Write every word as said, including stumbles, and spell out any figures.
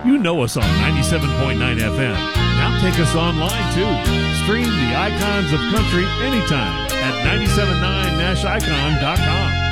You know us on ninety-seven point nine F M. Now take us online too. Stream the icons of country anytime at nine seven nine nash icon dot com.